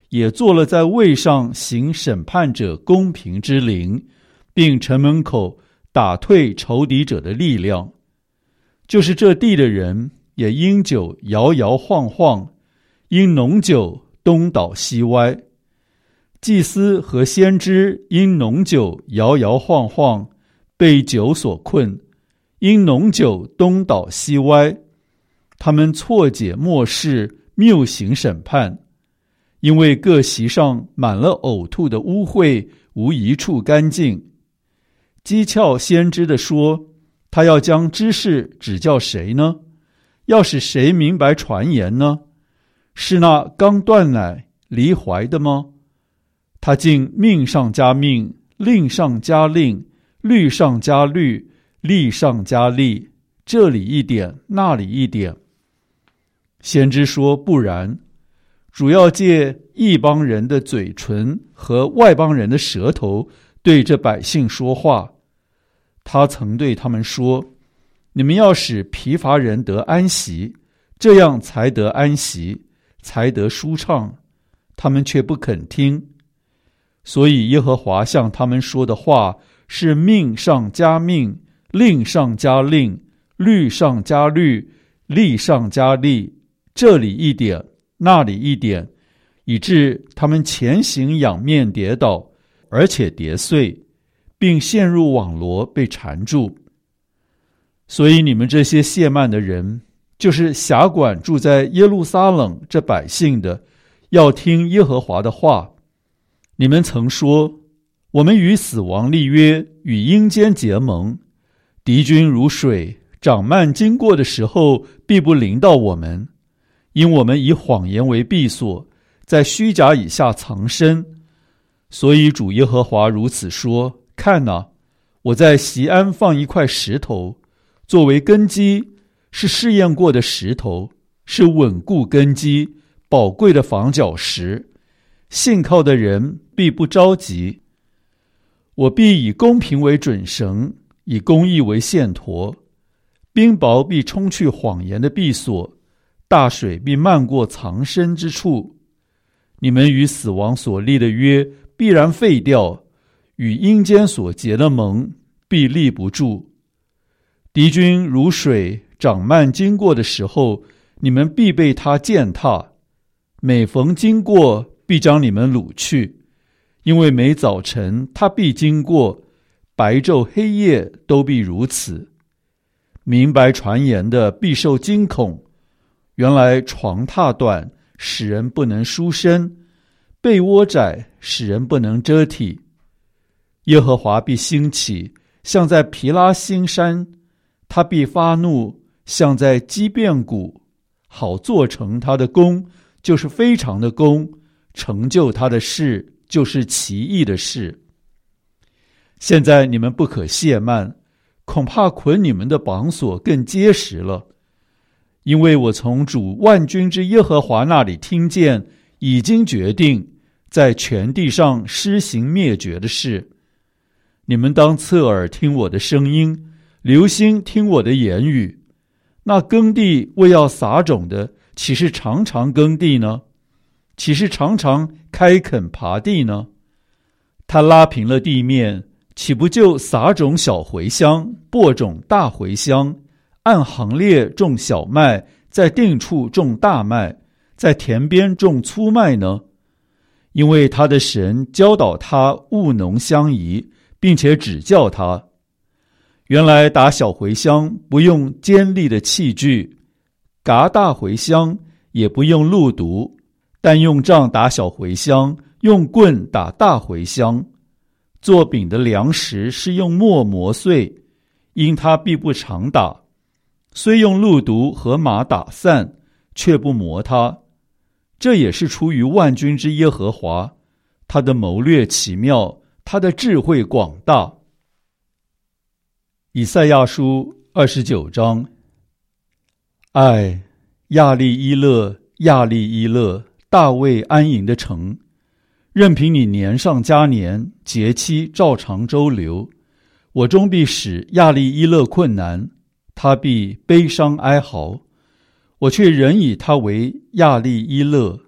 也做了在位上行审判者公平之灵，并城门口打退仇敌者的力量。就是这地的人也因酒摇摇晃晃，因浓酒东倒西歪。祭司和先知因浓酒摇摇晃晃，被酒所困，因浓酒东倒西歪。他们错解末世，谬行审判，因为各席上满了呕吐的污秽，无一处干净。讥诮先知的说，他要将知识指教谁呢？要使谁明白传言呢？是那刚断奶离怀的吗？他竟命上加命，令上加令，律上加律，例上加例，这里一点，那里一点。先知说不然，主要借异邦人的嘴唇和外邦人的舌头对这百姓说话。他曾对他们说，你们要使疲乏人得安息，这样才得安息，才得舒畅。他们却不肯听。所以耶和华向他们说的话是命上加命，令上加令，律上加律，例上加例，这里一点，那里一点，以致他们前行仰面跌倒，而且跌碎，并陷入网罗被缠住。所以你们这些亵慢的人，就是辖管住在耶路撒冷这百姓的，要听耶和华的话。你们曾说，我们与死亡立约，与阴间结盟，敌军如水，涨漫经过的时候，必不临到我们，因我们以谎言为避所，在虚假以下藏身。所以主耶和华如此说，看哪，我在锡安放一块石头，作为根基，是试验过的石头，是稳固根基，宝贵的防脚石，信靠的人必不着急。我必以公平为准绳，以公义为线砣，冰雹必冲去谎言的避所，大水必漫过藏身之处。你们与死亡所立的约必然废掉，与阴间所结的盟必立不住。敌军如水涨漫经过的时候，你们必被他践踏，每逢经过必将你们掳去，因为每早晨他必经过，白昼黑夜都必如此。明白传言的必受惊恐，原来床榻短，使人不能舒身，被窝窄，使人不能遮体。耶和华必兴起，像在毗拉新山，他必发怒，像在基遍谷，好做成他的功，就是非常的功，成就他的事，就是奇异的事。现在你们不可懈慢，恐怕捆你们的绑索更结实了。因为我从主万军之耶和华那里听见，已经决定在全地上施行灭绝的事。你们当侧耳听我的声音，留心听我的言语。那耕地为要撒种的，岂是常常耕地呢？岂是常常开垦耙地呢？他拉平了地面，岂不就撒种小茴香，播种大茴香，按行列种小麦，在定处种大麦，在田边种粗麦呢？因为他的神教导他务农相宜，并且指教他。原来打小茴香不用尖利的器具，嘎大茴香也不用路毒，但用杖打小茴香，用棍打大茴香。做饼的粮食是用磨磨碎，因他必不常打，虽用路毒和马打散，却不磨它。这也是出于万军之耶和华，他的谋略奇妙，他的智慧广大。以赛亚书29章。亚利伊勒，亚利伊勒，大卫安营的城，任凭你年上加年，节期照常周流，我终必使亚利伊勒困难，他必悲伤哀嚎，我却仍以他为亚利伊勒，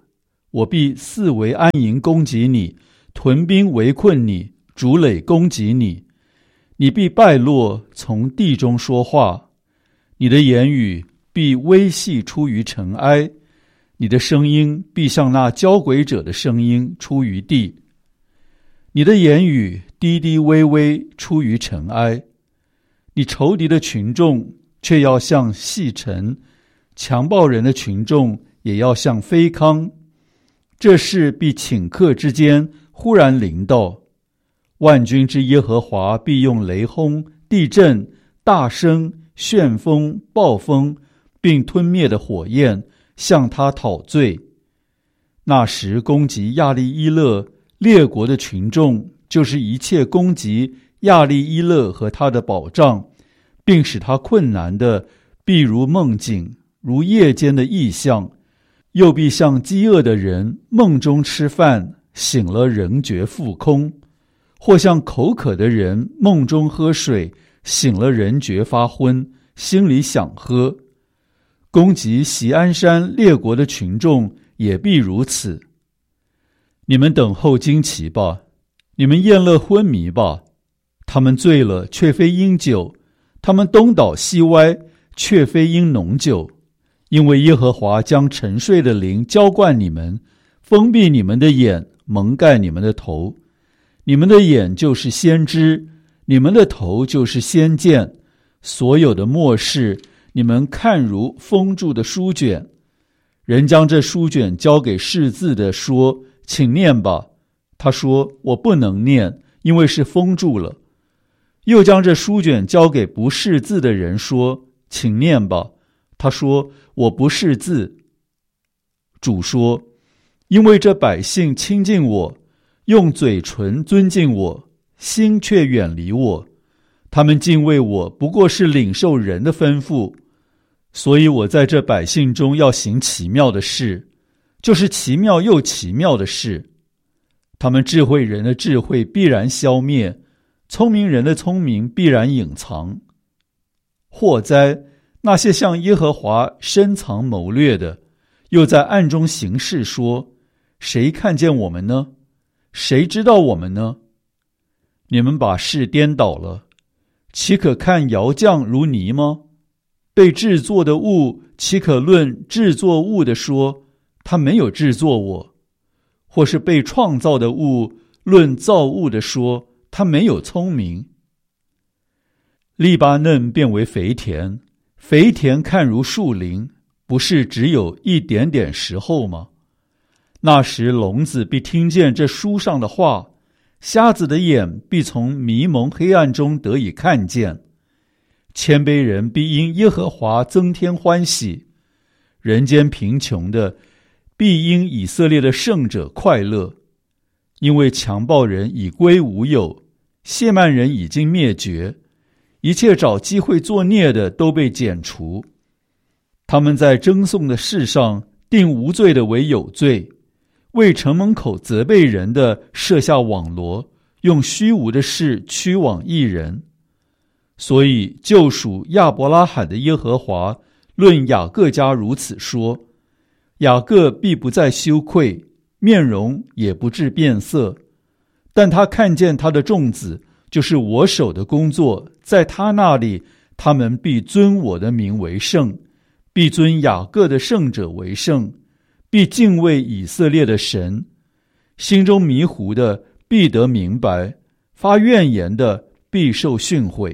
我必四围安营攻击你，屯兵围困你，筑垒攻击你。你必败落，从地中说话，你的言语必微细出于尘埃，你的声音必像那交鬼者的声音出于地。你的言语低低微微出于尘埃，你仇敌的群众却要像细尘，强暴人的群众也要像飞糠。这事必顷刻之间忽然临到，万军之耶和华必用雷轰、地震、大声、旋风、暴风，并吞灭的火焰向他讨罪。那时攻击亚利伊勒列国的群众，就是一切攻击亚利伊勒和他的保障，并使他困难的，必如梦境，如夜间的异象，又必像饥饿的人梦中吃饭，醒了仍觉腹空，或像口渴的人梦中喝水，醒了人觉发昏，心里想喝。攻击锡安山列国的群众也必如此。你们等候惊奇吧，你们宴乐昏迷吧。他们醉了，却非因酒；他们东倒西歪，却非因浓酒。因为耶和华将沉睡的灵浇灌你们，封闭你们的眼，蒙盖你们的头。你们的眼就是先知，你们的头就是先见。所有的末世，你们看如封住的书卷。人将这书卷交给识字的，说：请念吧。他说：我不能念，因为是封住了。又将这书卷交给不识字的人，说：请念吧。他说：我不识字。主说：因为这百姓亲近我，用嘴唇尊敬我，心却远离我。他们敬畏我，不过是领受人的吩咐。所以我在这百姓中要行奇妙的事，就是奇妙又奇妙的事。他们智慧人的智慧必然消灭，聪明人的聪明必然隐藏。祸哉，那些向耶和华深藏谋略的，又在暗中行事，说：谁看见我们呢？谁知道我们呢？你们把事颠倒了，岂可看窑匠如泥吗？被制作的物，岂可论制作物的说，他没有制作我？或是被创造的物，论造物的说，他没有聪明？利巴嫩变为肥田，肥田看如树林，不是只有一点点时候吗？那时聋子必听见这书上的话，瞎子的眼必从迷蒙黑暗中得以看见。谦卑人必因耶和华增添欢喜，人间贫穷的必因以色列的圣者快乐。因为强暴人已归无有，亵慢人已经灭绝，一切找机会作孽的都被剪除。他们在争讼的事上定无罪的为有罪，为城门口责备人的设下网罗，用虚无的事驱往义人。所以救赎亚伯拉罕的耶和华论雅各家如此说：雅各必不再羞愧，面容也不致变色。但他看见他的众子，就是我手的工作，在他那里，他们必尊我的名为圣，必尊雅各的圣者为圣，必敬畏以色列的神。心中迷糊的必得明白，发怨言的必受训诲。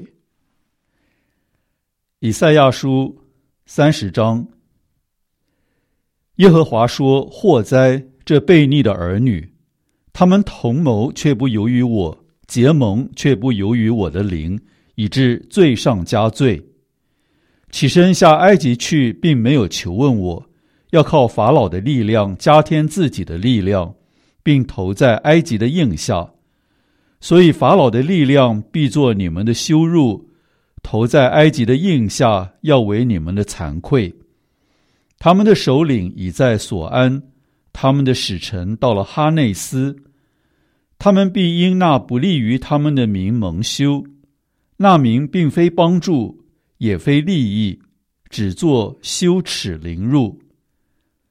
以赛亚书30章。耶和华说：祸哉，这悖逆的儿女！他们同谋却不由于我，结盟却不由于我的灵，以致罪上加罪。起身下埃及去，并没有求问我，要靠法老的力量加添自己的力量，并投在埃及的印下。所以法老的力量必作你们的羞辱，投在埃及的印下，要为你们的惭愧。他们的首领已在所安，他们的使臣到了哈内斯。他们必因那不利于他们的名蒙羞，那名并非帮助，也非利益，只作羞耻凌辱。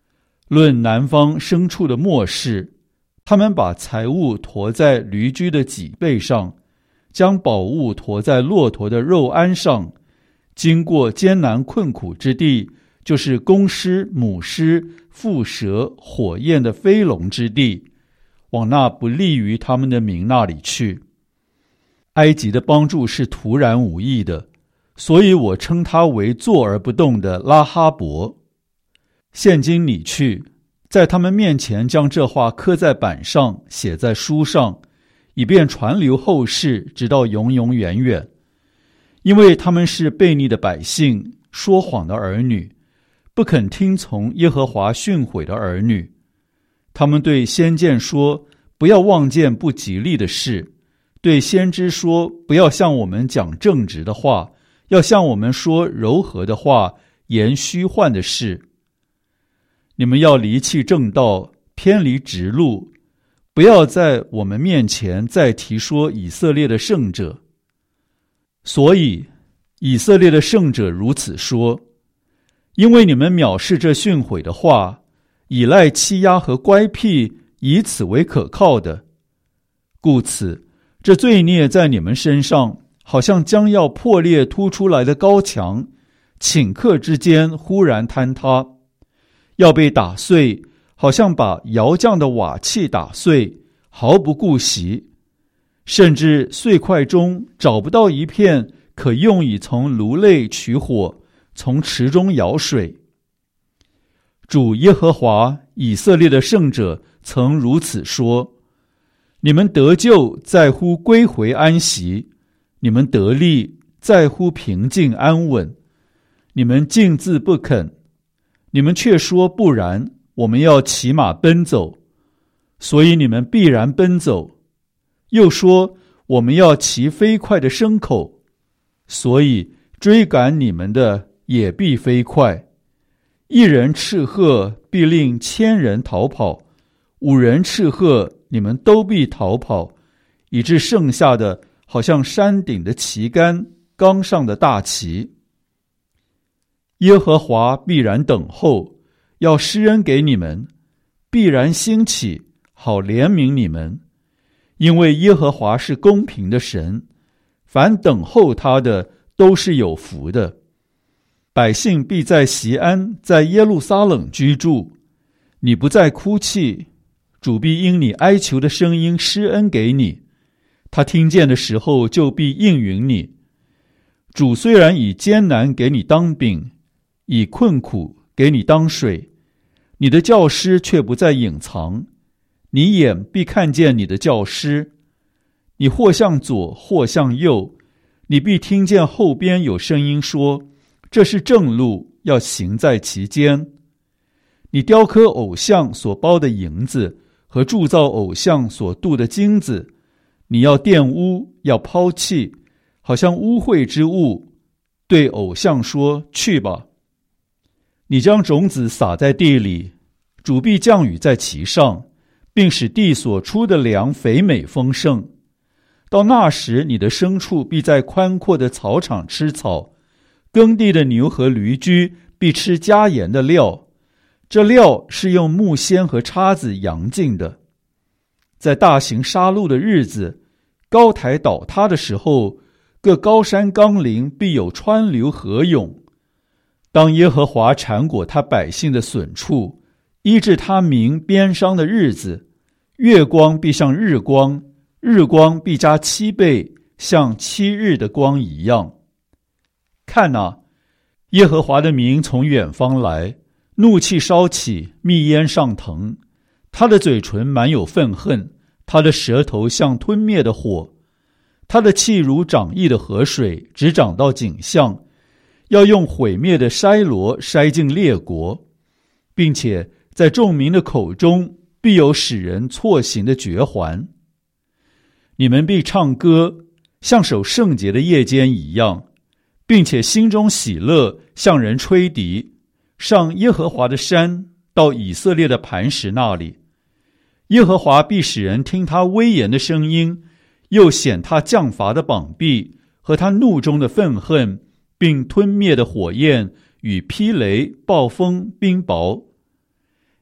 论南方牲畜的末世，他们把财物驮在驴驹的脊背上，将宝物驮在骆驼的肉鞍上，经过艰难困苦之地，就是公狮、母狮、蝮蛇、火焰的飞龙之地，往那不利于他们的民那里去。埃及的帮助是突然无意的，所以我称他为坐而不动的拉哈伯。现今你去，在他们面前将这话刻在板上，写在书上，以便传流后世，直到永永远远。因为他们是悖逆的百姓，说谎的儿女，不肯听从耶和华训诲的儿女。他们对先见说，不要望见不吉利的事，对先知说，不要向我们讲正直的话，要向我们说柔和的话，言虚幻的事。你们要离弃正道，偏离直路，不要在我们面前再提说以色列的圣者。所以以色列的圣者如此说，因为你们藐视这训诲的话，倚赖欺压和乖僻，以此为可靠的，故此这罪孽在你们身上，好像将要破裂突出来的高墙，顷刻之间忽然坍塌，要被打碎，好像把窑匠的瓦器打碎，毫不顾惜，甚至碎块中找不到一片可用以从炉内取火，从池中舀水。主耶和华以色列的圣者曾如此说：你们得救在乎归回安息，你们得力在乎平静安稳。你们静自不肯，你们却说不然，我们要骑马奔走，所以你们必然奔走。又说我们要骑飞快的牲口，所以追赶你们的也必飞快。一人斥喝，必令千人逃跑；五人斥喝，你们都必逃跑，以致剩下的好像山顶的旗杆，冈上的大旗。耶和华必然等候，要施恩给你们，必然兴起，好怜悯你们。因为耶和华是公平的神，凡等候他的都是有福的。百姓必在锡安，在耶路撒冷居住。你不再哭泣，主必因你哀求的声音施恩给你，他听见的时候就必应允你。主虽然以艰难给你当饼，以困苦给你当水，你的教师却不再隐藏，你眼必看见你的教师。你或向左或向右，你必听见后边有声音说，这是正路，要行在其间。你雕刻偶像所包的银子和铸造偶像所镀的金子，你要玷污，要抛弃，好像污秽之物，对偶像说，去吧。你将种子撒在地里，主必降雨在其上，并使地所出的粮肥美丰盛。到那时，你的牲畜必在宽阔的草场吃草，耕地的牛和驴驹必吃加盐的料，这料是用木锨和叉子扬进的。在大型杀戮的日子，高台倒塌的时候，各高山冈陵必有川流河涌。当耶和华缠裹他百姓的损处，医治他民鞭伤的日子，月光必像日光，日光必加7倍，像7日的光一样。看哪，耶和华的名从远方来，怒气烧起，密烟上腾。他的嘴唇满有愤恨，他的舌头像吞灭的火。他的气如涨溢的河水，直涨到颈项，要用毁灭的筛箩筛尽列国，并且在众民的口中必有使人错行的绝环。你们必唱歌，像守圣洁的夜间一样，并且心中喜乐，向人吹笛，上耶和华的山，到以色列的磐石那里。耶和华必使人听他威严的声音，又显他降罚的膀臂和他怒中的愤恨，并吞灭的火焰与霹雷、暴风、冰雹。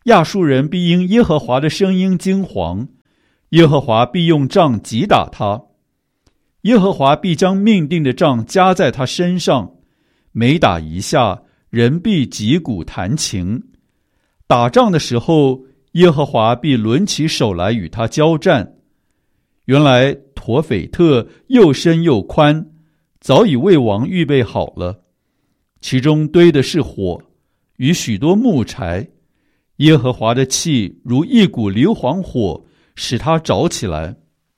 亚述人必因耶和华的声音惊惶，耶和华必用杖击打他，耶和华必将命定的杖加在他身上，每打一下，人必击鼓弹琴。打仗的时候，耶和华必抡起手来与他交战。原来陀斐特又深又宽，早已为王预备好了，其中堆的是火与许多木柴，耶和华的气如一股硫磺火，使它着起来。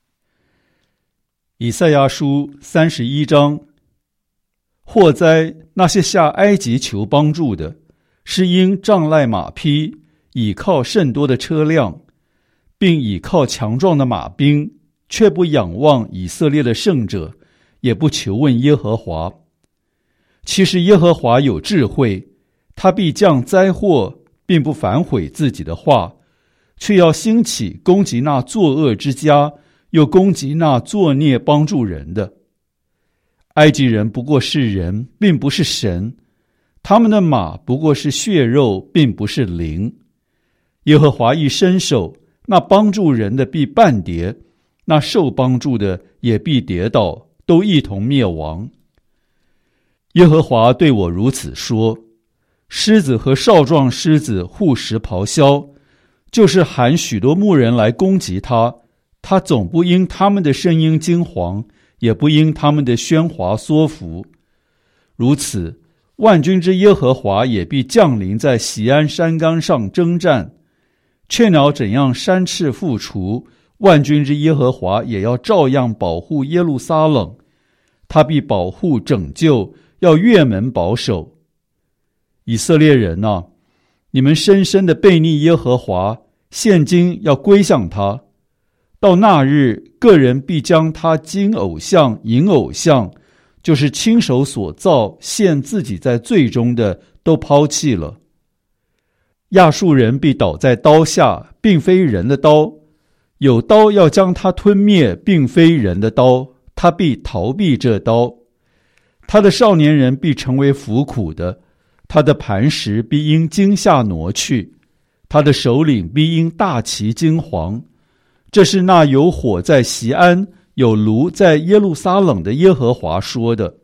以赛亚书31章。祸哉，那些下埃及求帮助的，是因仗赖马匹，倚靠甚多的车辆，并倚靠强壮的马兵，却不仰望以色列的圣者，也不求问耶和华。其实耶和华有智慧，他必降灾祸，并不反悔自己的话，却要兴起攻击那作恶之家，又攻击那作孽帮助人的。埃及人不过是人，并不是神，他们的马不过是血肉，并不是灵。耶和华一伸手，那帮助人的必半跌，那受帮助的也必跌倒，都一同灭亡。耶和华对我如此说：狮子和少壮狮子互食咆哮，就是喊许多牧人来攻击他，他总不因他们的声音惊惶，也不因他们的喧哗缩伏。如此，万军之耶和华也必降临在锡安山冈上征战。雀鸟怎样山翅复除，万军之耶和华也要照样保护耶路撒冷，他必保护拯救，要越门保守。以色列人啊，你们深深的背逆耶和华，现今要归向他。到那日，个人必将他金偶像、银偶像，就是亲手所造陷自己在罪中的，都抛弃了。亚述人必倒在刀下，并非人的刀，有刀要将他吞灭，并非人的刀，他必逃避这刀。他的少年人必成为服苦的，他的磐石必因惊吓挪去，他的首领必因大旗惊惶。这是那有火在锡安，有炉在耶路撒冷的耶和华说的。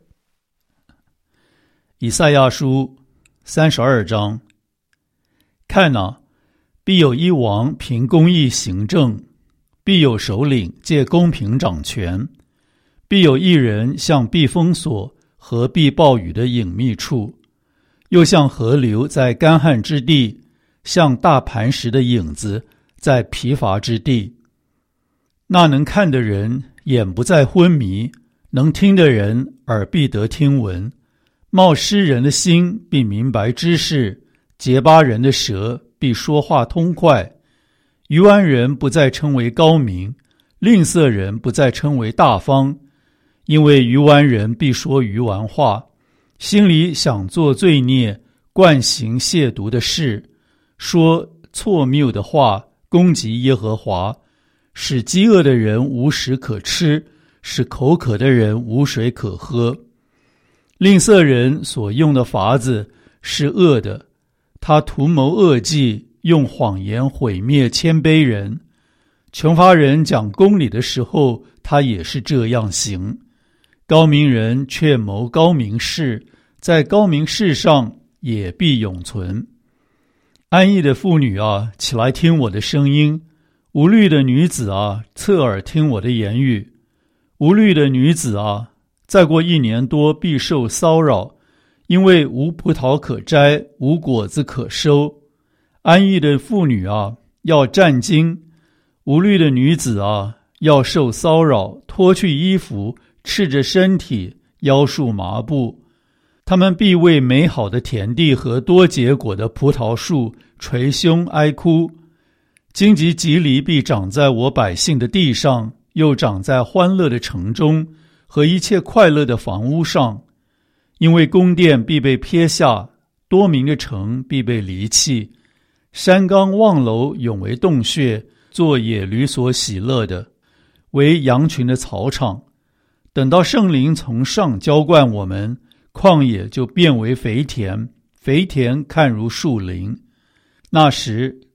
以赛亚书32章。看哪，必有一王凭公义行政，必有首领借公平掌权，必有一人像避风所和避暴雨的隐秘处，又像河流在干旱之地，像大磐石的影子在疲乏之地。那能看的人眼不再昏迷，能听的人耳必得听闻。冒失人的心必明白知识，结巴人的舌必说话通快。愚顽人不再称为高明，吝啬人不再称为大方，因为愚顽人必说愚顽话，心里想做罪孽，惯行亵渎的事，说错谬的话，攻击耶和华，使饥饿的人无食可吃，使口渴的人无水可喝。吝啬人所用的法子是恶的，他图谋恶计，用谎言毁灭谦卑人。穷乏人讲公理的时候，他也是这样行。高明人却谋高明事，在高明事上也必永存。安逸的妇女啊，起来听我的声音；无虑的女子啊，侧耳听我的言语。无虑的女子啊，再过1年多必受骚扰，因为无葡萄可摘，无果子可收。安逸的妇女啊，要战惊；无虑的女子啊，要受骚扰，脱去衣服，赤着身体，腰束麻布。他们必为美好的田地和多结果的葡萄树捶胸哀哭。荆棘蒺藜必长在我百姓的地上，又长在欢乐的城中和一切快乐的房屋上。因为宫殿必被撇下，多民的城必被离弃，山冈望楼永为洞穴，做野驴所喜乐的，为羊群的草场。等到圣灵从上浇灌我们，旷野就变为肥田，肥田看如树林。那时，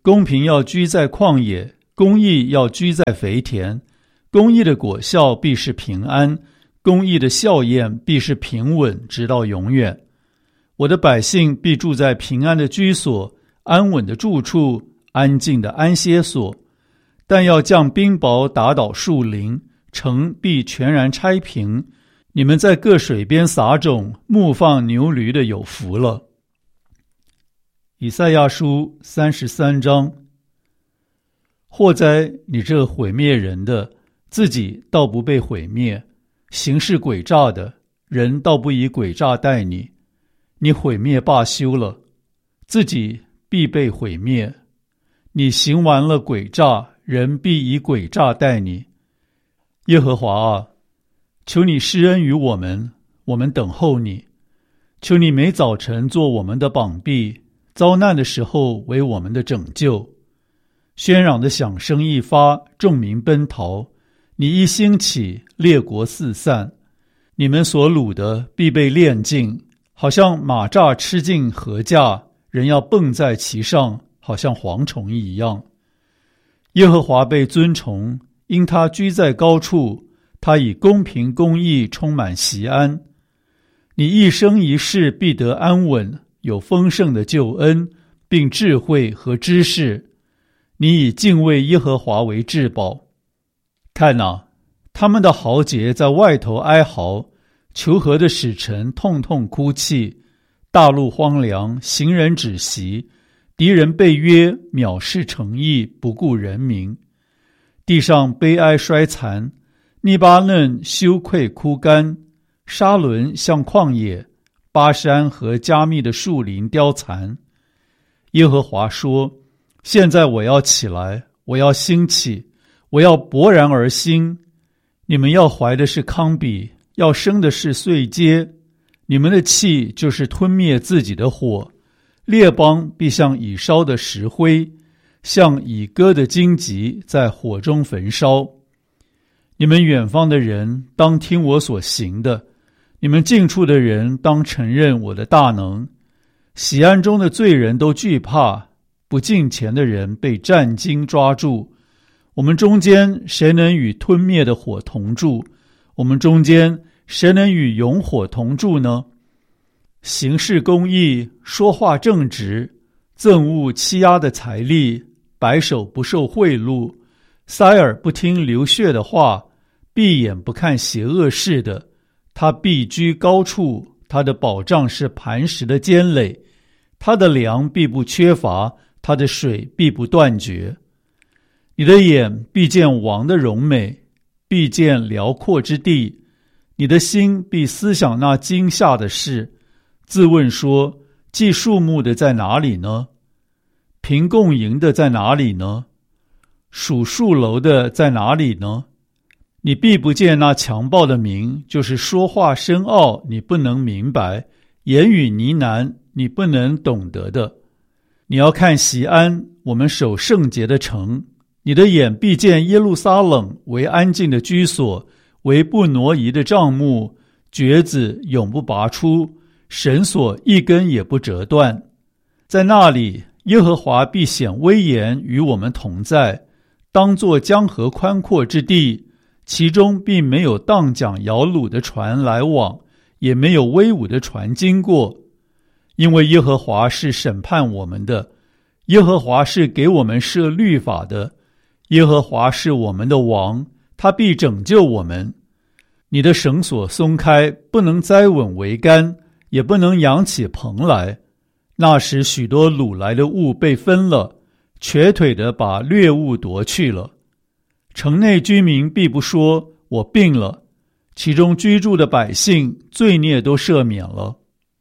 公平要居在旷野，公义要居在肥田。公义的果效必是平安，公义的效验必是平稳，直到永远。我的百姓必住在平安的居所，安稳的住处，安静的安歇所。但要降冰雹，打倒树林，城必全然拆平。你们在各水边撒种，牧放牛驴的有福了。以赛亚书33章。祸哉，你这毁灭人的，自己倒不被毁灭；行事诡诈的人，倒不以诡诈待你。你毁灭罢休了，自己必被毁灭。你行完了诡诈，人必以诡诈待你。耶和华啊，求你施恩于我们，我们等候你。求你每早晨做我们的膀臂，遭难的时候为我们的拯救。喧嚷的响声一发，众民奔逃。你一兴起，列国四散。你们所掳的必被炼尽，好像马蚱吃尽禾稼，人要蹦在其上，好像蝗虫一样。耶和华被尊崇，因他居在高处，他以公平公义充满锡安。你一生一世必得安稳，有丰盛的救恩，并智慧和知识。你以敬畏耶和华为至宝。看哪，他们的豪杰在外头哀嚎，求和的使臣痛痛哭泣。大陆荒凉，行人止息，敌人被约，藐视诚意，不顾人民。地上悲哀衰残，利巴嫩羞愧枯干，沙伦像旷野，巴山和加密的树林凋残。耶和华说，现在我要起来，我要兴起，我要勃然而兴。你们要怀的是糠秕，要生的是碎秸。你们的气就是吞灭自己的火，列邦必像已烧的石灰，像已割的荆棘，在火中焚烧。你们远方的人当听我所行的，你们近处的人当承认我的大能。喜安中的罪人都惧怕，不敬虔的人被战惊抓住。我们中间谁能与吞灭的火同住？我们中间谁能与永火同住呢？行事公义，说话正直，憎恶欺压的财力，白手不受贿赂，塞耳不听流血的话，闭眼不看邪恶事的，他必居高处，他的保障是磐石的坚垒，他的粮必不缺乏，他的水必不断绝。你的眼必见王的荣美，必见辽阔之地。你的心必思想那惊吓的事，自问说，祭树木的在哪里呢？凭供营的在哪里呢？数树楼的在哪里呢？你必不见那强暴的名，就是说话深奥你不能明白，言语呢喃你不能懂得的。你要看锡安，我们守圣洁的城。你的眼必见耶路撒冷为安静的居所，为不挪移的帐幕，橛子永不拔出，绳索一根也不折断。在那里，耶和华必显威严与我们同在，当作江河宽阔之地，其中并没有荡桨摇橹的船来往，也没有威武的船经过。因为耶和华是审判我们的，耶和华是给我们设律法的，耶和华是我们的王，他必拯救我们。你的绳索松开，不能栽稳桅杆，也不能扬起棚来。那时许多掳来的物被分了，瘸腿的把掠物夺去了。城内居民必不说，我病了，其中居住的百姓罪孽都赦免了。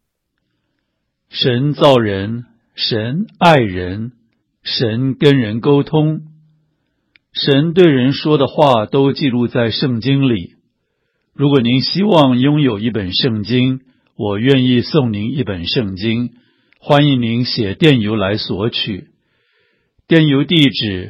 神造人，神爱人，神跟人沟通，神对人说的话都记录在圣经里。如果您希望拥有一本圣经，我愿意送您一本圣经，欢迎您写电邮来索取。电邮地址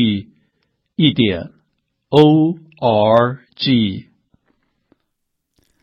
smzg@smzg.org。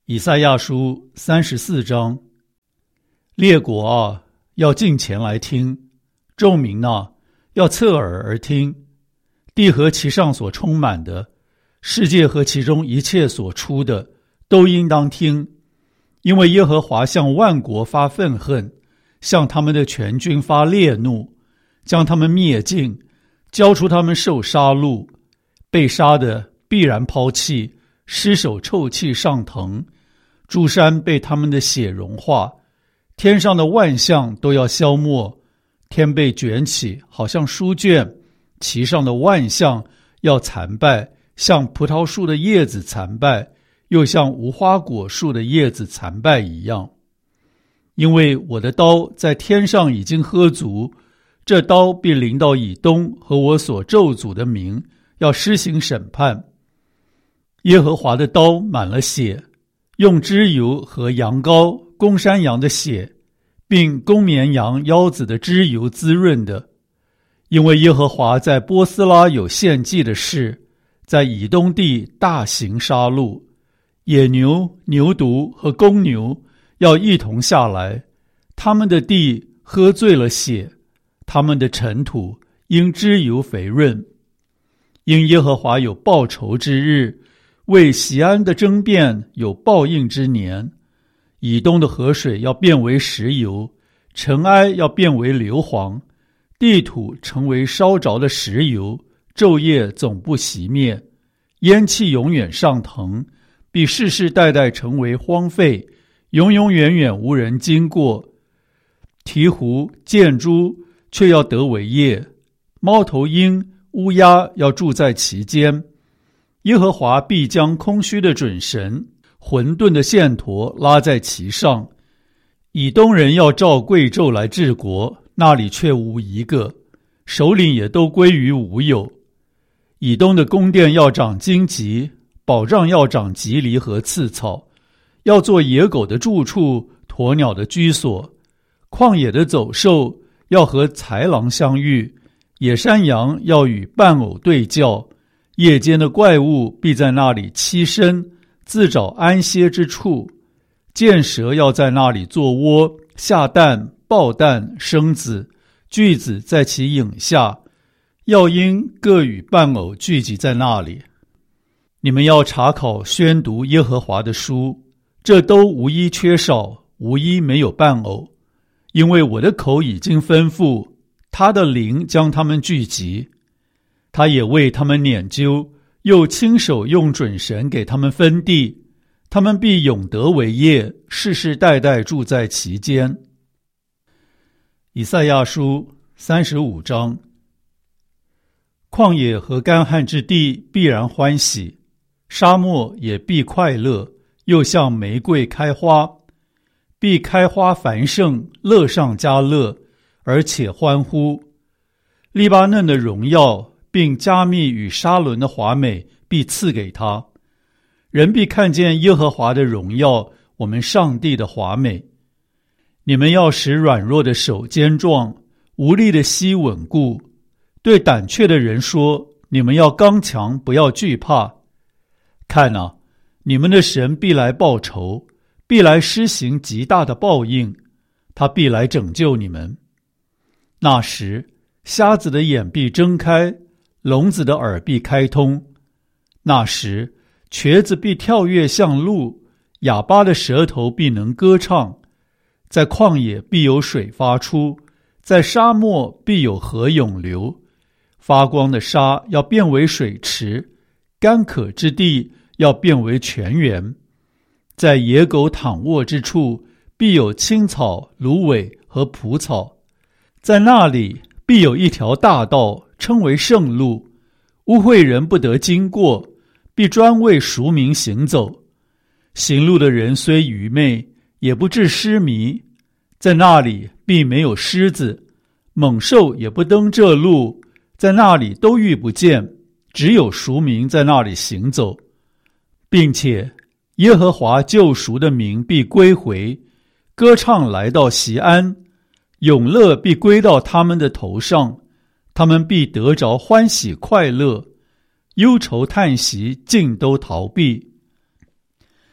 以赛亚书34章，列国啊，要近前来听；众民啊，要侧耳而听。地和其上所充满的，世界和其中一切所出的，都应当听。因为耶和华向万国发愤恨，向他们的全军发烈怒，将他们灭尽，交出他们受杀戮。被杀的必然抛弃，尸首臭气上腾，诸山被他们的血融化，天上的万象都要消没。天被卷起，好像书卷，其上的万象要残败，像葡萄树的叶子残败，又像无花果树的叶子残败一样。因为我的刀在天上已经喝足，这刀必临到以东和我所咒诅的民，要施行审判。耶和华的刀满了血，用脂油和羊羔、公山羊的血，并公绵羊腰子的脂油滋润的。因为耶和华在波斯拉有献祭的事，在以东地大行杀戮，野牛、牛犊和公牛要一同下来，他们的地喝醉了血，他们的尘土因脂油肥润。因耶和华有报仇之日，为锡安的争辩有报应之年。以东的河水要变为石油，尘埃要变为硫磺，地土成为烧着的石油，昼夜总不熄灭，烟气永远上腾，必世世代代成为荒废，永永远远无人经过。鹈鹕、箭猪却要得为业，猫头鹰、乌鸦要住在其间。耶和华必将空虚的准绳、混沌的线砣拉在其上。以东人要照贵胄来治国，那里却无一个，首领也都归于无有。以东的宫殿要长荆棘，保障要长棘藜和刺草，要做野狗的住处，鸵鸟的居所。旷野的走兽要和豺狼相遇，野山羊要与伴偶对叫。夜间的怪物必在那里栖身，自找安歇之处。箭蛇要在那里做窝，下蛋、抱蛋、生子，巨子在其影下。要鹰各与伴偶聚集在那里。你们要查考宣读耶和华的书，这都无一缺少，无一没有伴偶。因为我的口已经吩咐，他的灵将他们聚集。他也为他们拈阄，又亲手用准绳给他们分地，他们必永得为业，世世代代住在其间。以赛亚书35章。旷野和干旱之地必然欢喜，沙漠也必快乐，又像玫瑰开花，必开花繁盛，乐上加乐，而且欢呼。利巴嫩的荣耀并加密与沙伦的华美必赐给他，人必看见耶和华的荣耀，我们上帝的华美。你们要使软弱的手坚壮，无力的膝稳固。对胆怯的人说，你们要刚强，不要惧怕。看啊，你们的神必来报仇，必来施行极大的报应，他必来拯救你们。那时，瞎子的眼必睁开，聋子的耳必开通。那时，瘸子必跳跃像鹿，哑巴的舌头必能歌唱。在旷野必有水发出，在沙漠必有河涌流。发光的沙要变为水池，干渴之地要变为泉源。在野狗躺卧之处，必有青草、芦苇和蒲草。在那里必有一条大道，称为圣路，污秽人不得经过，必专为赎民行走。行路的人虽愚昧，也不致失迷。在那里必没有狮子，猛兽也不登这路，在那里都遇不见，只有赎民在那里行走。并且耶和华救赎的民必归回，歌唱来到锡安，永乐必归到他们的头上，他们必得着欢喜快乐，忧愁叹息尽都逃避。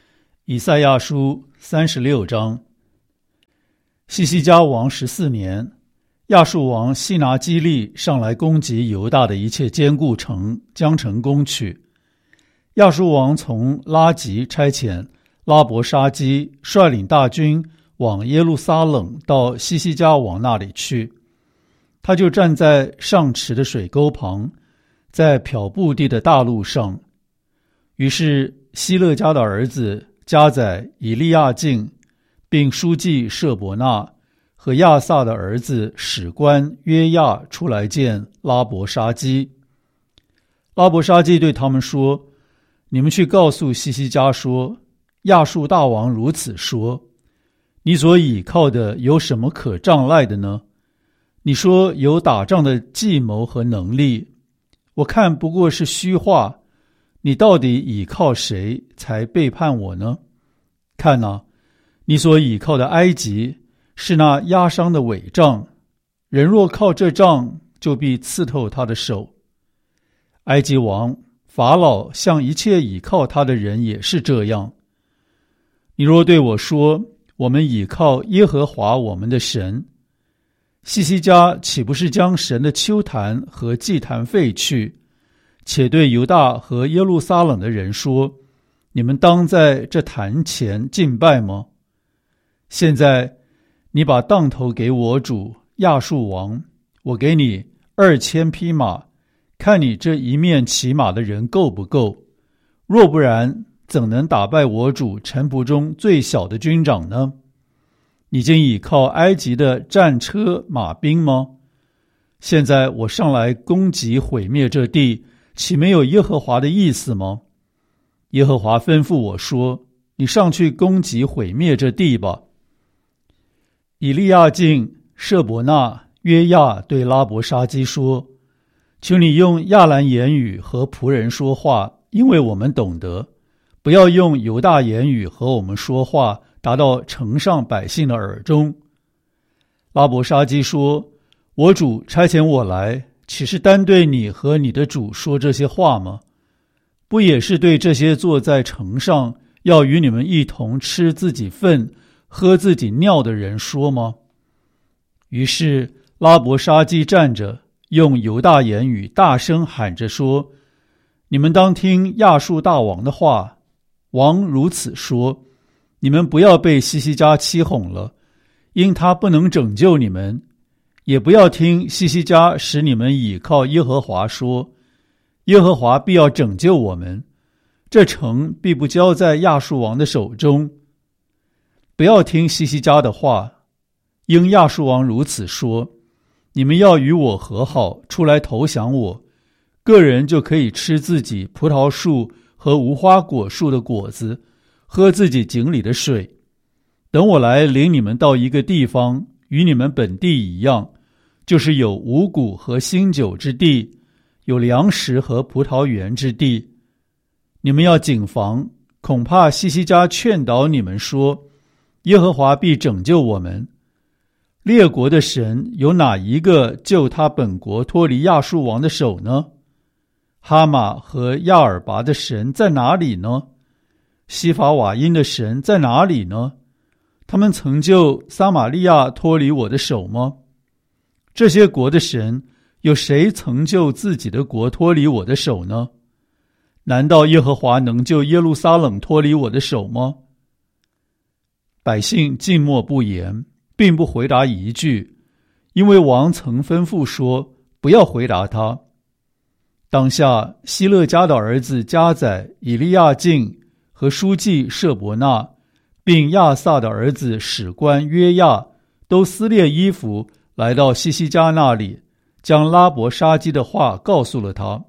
以赛亚书36章。西西家王14年，亚述王西拿基立上来攻击犹大的一切坚固城，将城攻取。亚述王从拉吉差遣拉伯沙基率领大军往耶路撒冷到西西家王那里去。他就站在上池的水沟旁，在漂布地的大路上。于是希勒家的儿子家宰以利亚敬，并书记舍伯纳和亚萨的儿子史官约亚出来见拉伯沙基。拉伯沙基对他们说：你们去告诉西西家说，亚述大王如此说，你所倚靠的有什么可仗赖的呢？你说有打仗的计谋和能力，我看不过是虚话。你到底倚靠谁才背叛我呢？看哪，你所倚靠的埃及是那压伤的伪杖，人若靠这杖，就必刺透他的手。埃及王法老向一切倚靠他的人也是这样。你若对我说，我们倚靠耶和华我们的神，西西家岂不是将神的丘坛和祭坛废去，且对犹大和耶路撒冷的人说，你们当在这坛前敬拜吗？现在你把当头给我主亚述王，我给你2000匹马，看你这一面骑马的人够不够？若不然，怎能打败我主臣仆中最小的军长呢？你竟倚靠埃及的战车马兵吗？现在我上来攻击毁灭这地，岂没有耶和华的意思吗？耶和华吩咐我说，你上去攻击毁灭这地吧。以利亚敬、舍伯纳、约亚对拉伯沙基说，求你用亚兰言语和仆人说话，因为我们懂得，不要用犹大言语和我们说话，达到城上百姓的耳中。拉伯沙基说，我主差遣我来，岂是单对你和你的主说这些话吗？不也是对这些坐在城上要与你们一同吃自己粪喝自己尿的人说吗？于是拉伯沙基站着，用犹大言语大声喊着说，你们当听亚述大王的话，王如此说，你们不要被西西家欺哄了，因他不能拯救你们，也不要听西西家使你们倚靠耶和华说，耶和华必要拯救我们，这城必不交在亚述王的手中。不要听西西家的话，因亚述王如此说，你们要与我和好，出来投降我，个人就可以吃自己葡萄树和无花果树的果子，喝自己井里的水。等我来领你们到一个地方，与你们本地一样，就是有五谷和新酒之地，有粮食和葡萄园之地。你们要谨防，恐怕西西家劝导你们说，耶和华必拯救我们。列国的神有哪一个救他本国脱离亚述王的手呢？哈马和亚尔拔的神在哪里呢？西法瓦因的神在哪里呢？他们曾救撒玛利亚脱离我的手吗？这些国的神，有谁曾救自己的国脱离我的手呢？难道耶和华能救耶路撒冷脱离我的手吗？百姓静默不言，并不回答一句，因为王曾吩咐说，不要回答他。当下希勒家的儿子家宰以利亚敬和书记舍伯纳，并亚萨的儿子史官约亚，都撕裂衣服来到西西家那里，将拉伯沙基的话告诉了他。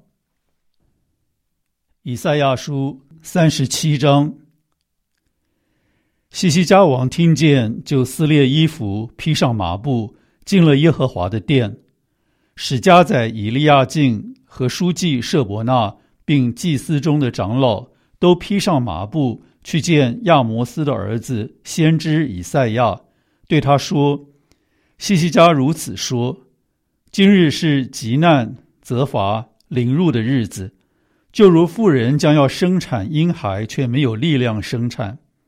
以赛亚书37章。西西家王听见，就撕裂衣服，披上麻布，进了耶和华的殿，使家宰以利亚敬和书记舍伯纳，并祭司中的长老，都披上麻布，去见亚摩斯的儿子先知以赛亚，对他说，西西家如此说，今日是急难、责罚、凌辱的日子，就如妇人将要生产婴孩，却没有力量生产。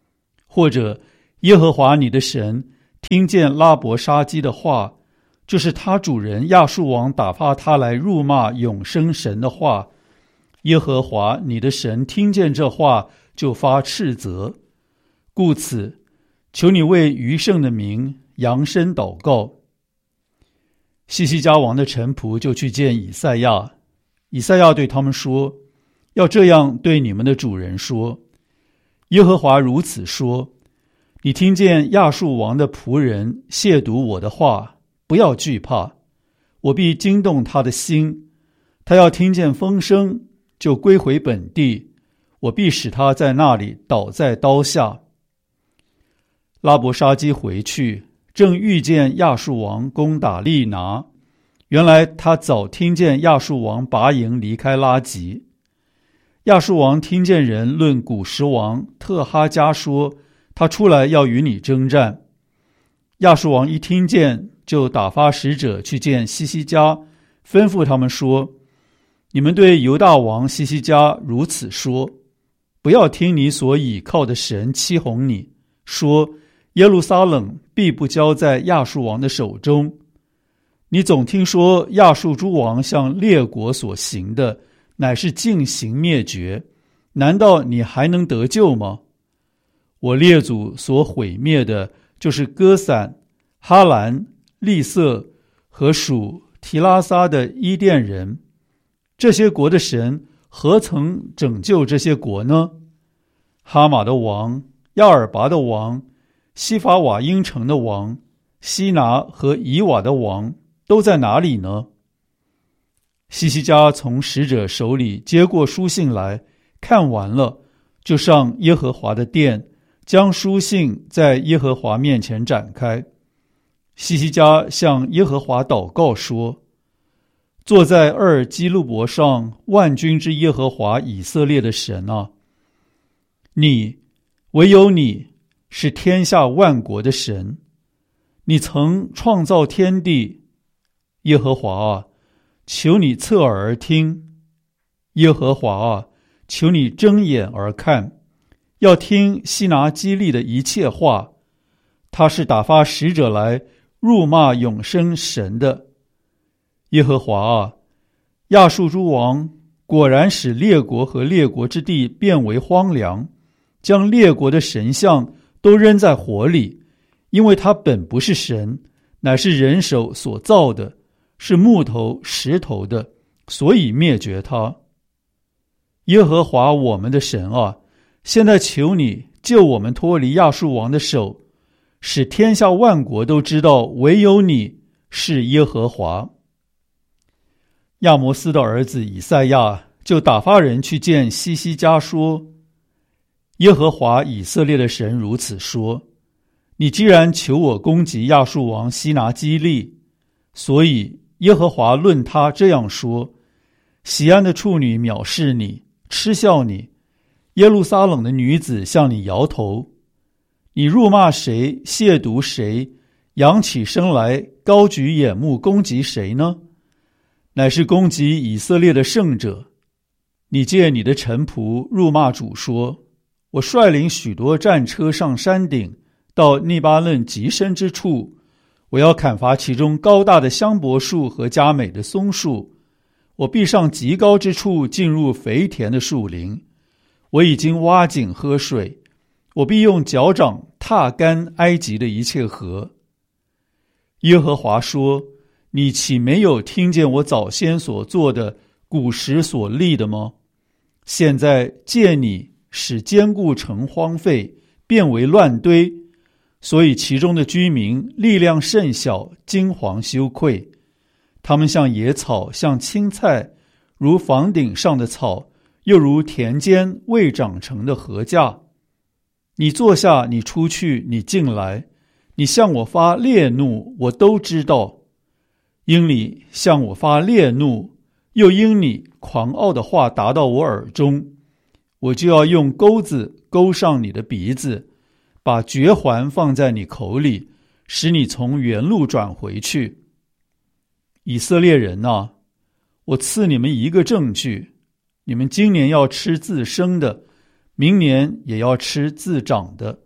或者耶和华你的神听见拉伯沙基的话，就是他主人亚述王打发他来辱骂永生神的话，耶和华你的神听见这话就发斥责，故此求你为余剩的民扬声祷告。西西家王的臣仆就去见以赛亚，以赛亚对他们说，要这样对你们的主人说，耶和华如此说，你听见亚述王的仆人亵渎我的话，不要惧怕，我必惊动他的心，他要听见风声就归回本地，我必使他在那里倒在刀下。拉伯沙基回去，正遇见亚述王攻打利拿，原来他早听见亚述王拔营离开拉吉。亚述王听见人论古时王特哈加说，他出来要与你征战。亚述王一听见，就打发使者去见西西家，吩咐他们说，你们对犹大王西西家如此说，不要听你所倚靠的神欺哄你，说耶路撒冷必不交在亚述王的手中。你总听说亚述诸王向列国所行的，乃是尽行灭绝，难道你还能得救吗？我列祖所毁灭的，就是歌散、哈兰、利色和属提拉撒的伊甸人，这些国的神何曾拯救这些国呢？哈马的王、亚尔拔的王、西法瓦因城的王、西拿和以瓦的王都在哪里呢？西西家从使者手里接过书信来，看完了，就上耶和华的殿，将书信在耶和华面前展开。西西家向耶和华祷告说，坐在二基路伯上万军之耶和华以色列的神啊，你，唯有你是天下万国的神，你曾创造天地，耶和华啊，求你侧耳而听，耶和华啊，求你睁眼而看，要听西拿基利的一切话，他是打发使者来辱骂永生神的。耶和华啊，亚述诸王果然使列国和列国之地变为荒凉，将列国的神像都扔在火里，因为他本不是神，乃是人手所造的，是木头石头的，所以灭绝他。耶和华我们的神啊，现在求你救我们脱离亚述王的手，使天下万国都知道唯有你是耶和华。亚摩斯的儿子以赛亚就打发人去见西西家说，耶和华以色列的神如此说，你既然求我攻击亚述王西拿基利，所以耶和华论他这样说，喜安的处女藐视你，嗤笑你，耶路撒冷的女子向你摇头，你辱骂谁，亵渎谁，扬起声来，高举眼目攻击谁呢？乃是攻击以色列的圣者。你借你的臣仆辱骂主说，我率领许多战车上山顶，到利巴嫩极深之处，我要砍伐其中高大的香柏树和佳美的松树，我必上极高之处，进入肥田的树林。我已经挖井喝水，我必用脚掌踏干埃及的一切河。耶和华说，你岂没有听见我早先所做的，古时所立的吗？现在借你使坚固城荒废，变为乱堆，所以其中的居民力量甚小，惊惶羞愧。他们像野草，像青菜，如房顶上的草，又如田间未长成的禾稼。你坐下，你出去，你进来，你向我发烈怒，我都知道。因你向我发烈怒，又因你狂傲的话达到我耳中，我就要用钩子钩上你的鼻子，把绝环放在你口里，使你从原路转回去。以色列人啊，我赐你们一个证据，你们今年要吃自生的，明年也要吃自长的，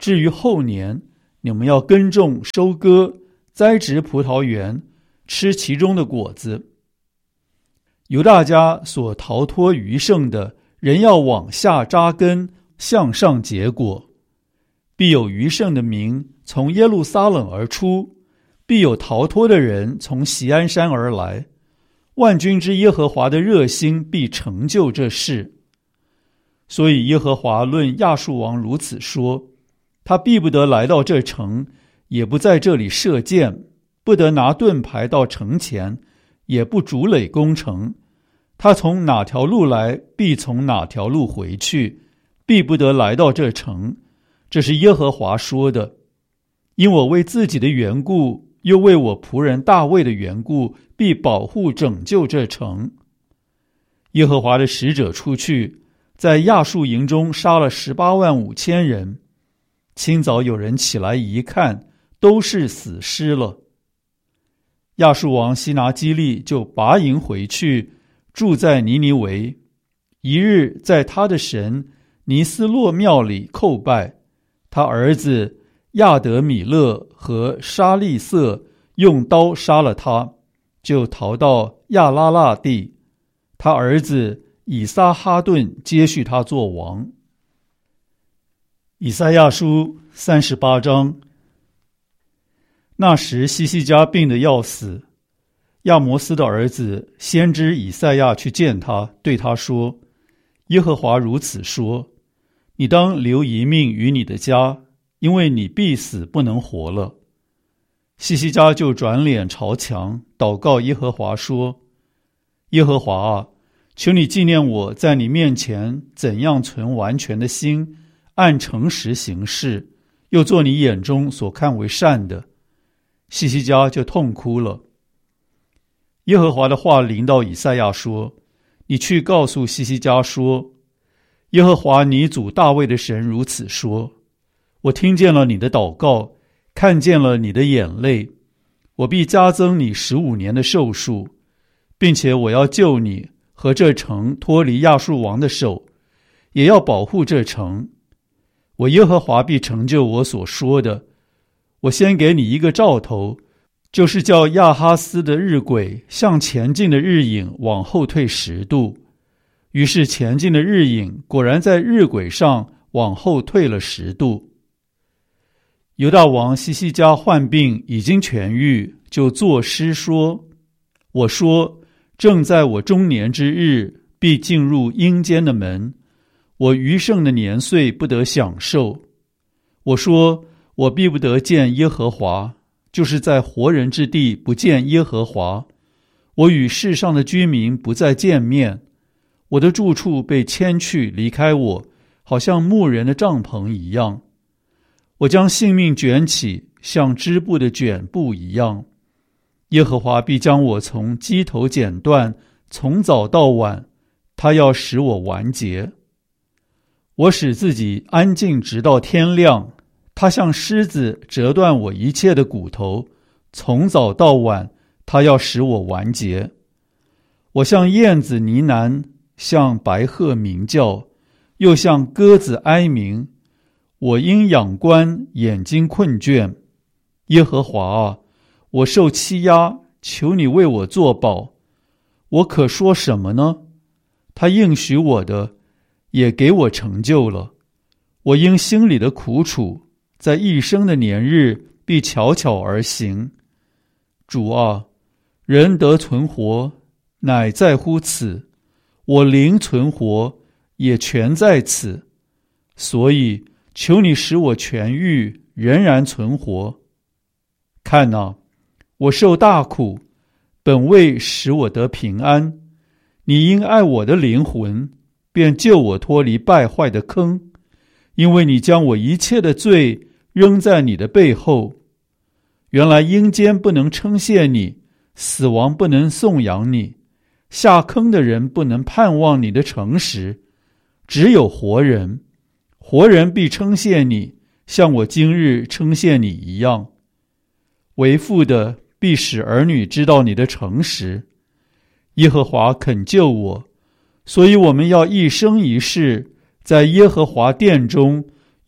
至于后年，你们要耕种、收割、栽植葡萄园，吃其中的果子。犹大家所逃脱余剩的，人要往下扎根，向上结果。必有余剩的民从耶路撒冷而出，必有逃脱的人从锡安山而来。万军之耶和华的热心必成就这事。所以耶和华论亚述王如此说：他必不得来到这城，也不在这里射箭，不得拿盾牌到城前，也不筑垒攻城。他从哪条路来，必从哪条路回去，必不得来到这城。这是耶和华说的。因我为自己的缘故，又为我仆人大卫的缘故，必保护拯救这城。耶和华的使者出去，在亚述营中杀了185000人。清早有人起来一看，都是死尸了。亚述王西拿基利就拔营回去，住在尼尼微。一日在他的神尼斯洛庙里叩拜，他儿子亚德米勒和沙利瑟用刀杀了他，就逃到亚拉腊地。他儿子以撒哈顿接续他做王。以赛亚书38章。那时西西家病得要死，亚摩斯的儿子先知以赛亚去见他，对他说：耶和华如此说，你当留一命于你的家，因为你必死不能活了。西西家就转脸朝墙，祷告耶和华说：耶和华啊，求你纪念我在你面前怎样存完全的心，按诚实行事，又做你眼中所看为善的。西西家就痛哭了。耶和华的话临到以赛亚说：你去告诉西西家说，耶和华你祖大卫的神如此说，我听见了你的祷告，看见了你的眼泪，我必加增你15年的寿数，并且我要救你和这城脱离亚述王的手，也要保护这城。我耶和华必成就我所说的。我先给你一个兆头，就是叫亚哈斯的日晷向前进的日影往后退10度。于是前进的日影果然在日晷上往后退了10度。犹大王西西家患病已经痊愈，就作诗说：我说，正在我中年之日，必进入阴间的门，我余剩的年岁不得享受。我说，我必不得见耶和华，就是在活人之地不见耶和华。我与世上的居民不再见面，我的住处被迁去离开我，好像牧人的帐篷一样。我将性命卷起，像织布的卷布一样。耶和华必将我从机头剪断，从早到晚，他要使我完结。我使自己安静直到天亮，他像狮子折断我一切的骨头，从早到晚，他要使我完结。我像燕子呢喃，像白鹤鸣叫，又像鸽子哀鸣。我因仰观，眼睛困倦。耶和华啊，我受欺压，求你为我作保。我可说什么呢？他应许我的，也给我成就了。我因心里的苦楚，在一生的年日必悄悄而行。主啊，人得存活，乃在乎此；我灵存活，也全在此。所以求你使我痊愈，仍然存活。看哪，我受大苦，本为使我得平安。你因爱我的灵魂，便救我脱离败坏的坑，因为你将我一切的罪扔在你的背后。原来阴间不能称谢你，死亡不能颂扬你，下坑的人不能盼望你的诚实，只有活人。活人必称谢你，像我今日称谢你一样。为父的必使儿女知道你的诚实。耶和华肯救我，所以我们要一生一世在耶和华殿中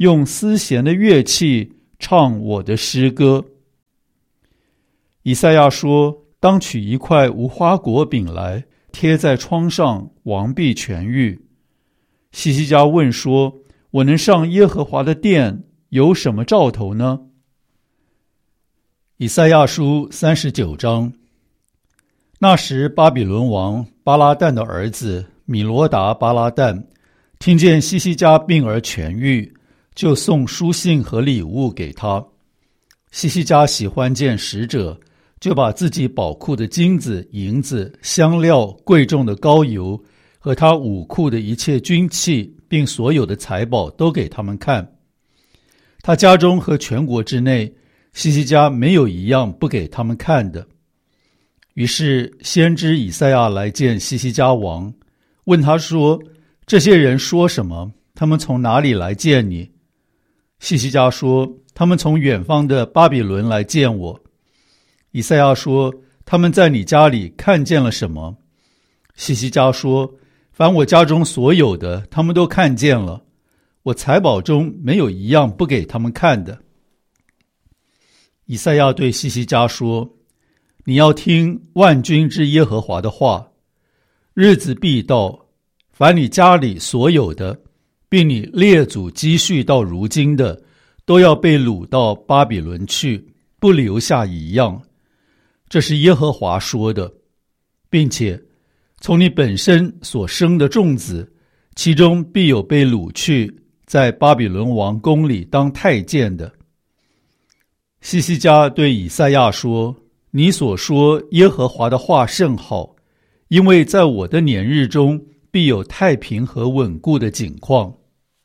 用丝弦的乐器唱我的诗歌。以赛亚说，当取一块无花果饼来，贴在窗上，王必痊愈。希西家问说，我能上耶和华的殿，有什么兆头呢？以赛亚书39章。那时巴比伦王巴拉旦的儿子米罗达巴拉旦听见希西家病而痊愈，就送书信和礼物给他。希西家喜欢见使者，就把自己宝库的金子、银子、香料、贵重的膏油和他武库的一切军器，并所有的财宝都给他们看。他家中和全国之内，希西家没有一样不给他们看的。于是先知以赛亚来见希西家王，问他说，这些人说什么？他们从哪里来见你？希西家说，他们从远方的巴比伦来见我。以赛亚说，他们在你家里看见了什么？希西家说，凡我家中所有的，他们都看见了，我财宝中没有一样不给他们看的。以赛亚对希西家说，你要听万军之耶和华的话，日子必到，凡你家里所有的，并你列祖积蓄到如今的，都要被掳到巴比伦去，不留下一样。这是耶和华说的，并且从你本身所生的众子，其中必有被掳去，在巴比伦王宫里当太监的。希西家对以赛亚说，你所说耶和华的话甚好，因为在我的年日中必有太平和稳固的景况。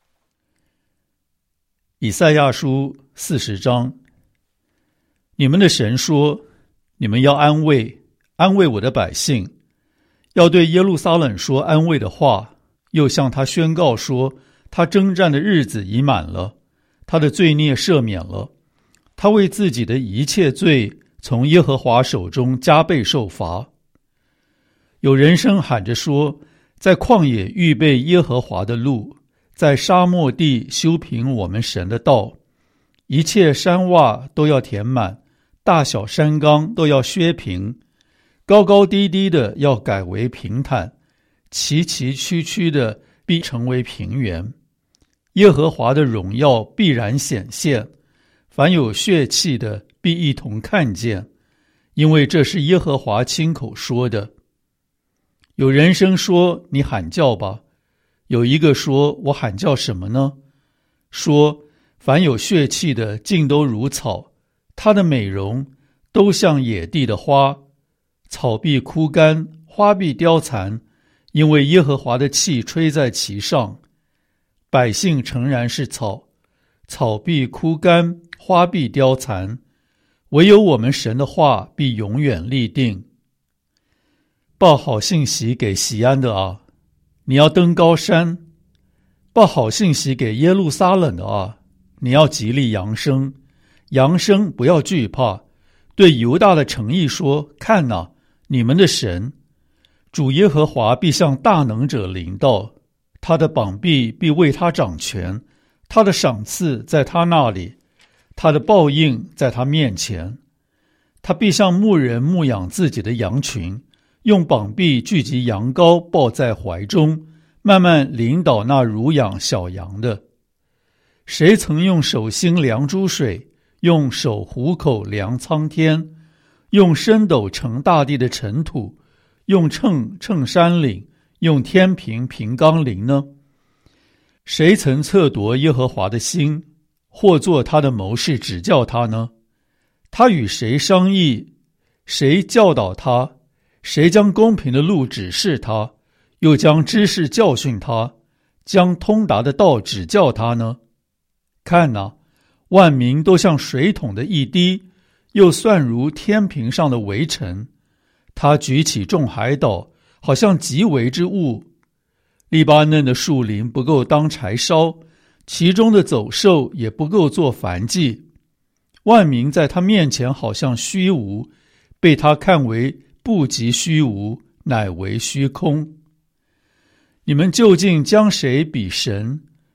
以赛亚书40章。你们的神说，你们要安慰我的百姓，要对耶路撒冷说安慰的话，又向他宣告说，他征战的日子已满了，他的罪孽赦免了，他为自己的一切罪从耶和华手中加倍受罚。有人声喊着说，在旷野预备耶和华的路，在沙漠地修平我们神的道，一切山洼都要填满，大小山冈都要削平，高高低低的要改为平坦，崎崎岖岖的必成为平原。耶和华的荣耀必然显现，凡有血气的必一同看见，因为这是耶和华亲口说的。有人声说，你喊叫吧。有一个说，我喊叫什么呢？说，凡有血气的尽都如草，它的美容都像野地的花，草必枯干，花必凋残，因为耶和华的气吹在其上。百姓诚然是草，草必枯干，花必凋残，唯有我们神的话必永远立定。报好信息给锡安的啊，你要登高山；报好信息给耶路撒冷的啊，你要极力扬声，扬声不要惧怕。对犹大的城邑说，看哪，你们的神主耶和华必向大能者临到，他的膀臂必为他掌权，他的赏赐在他那里，他的报应在他面前。他必像牧人牧养自己的羊群，用膀臂聚集羊羔，抱在怀中，慢慢领导那乳养小羊的。谁曾用手心量诸水，用手虎口量苍天，用升斗盛大地的尘土，用秤称山岭，用天平平冈陵呢？谁曾测夺耶和华的心，或做他的谋士指教他呢？他与谁商议，谁教导他？谁将公平的路指示他，又将知识教训他，将通达的道指教他呢？看哪，万民都像水桶的一滴，又算如天平上的微尘。他举起众海岛，好像极微之物。利巴嫩的树林不够当柴烧，其中的走兽也不够做燔祭。万民在他面前好像虚无，被他看为不及虚无，乃为虚空。你们究竟将谁比神？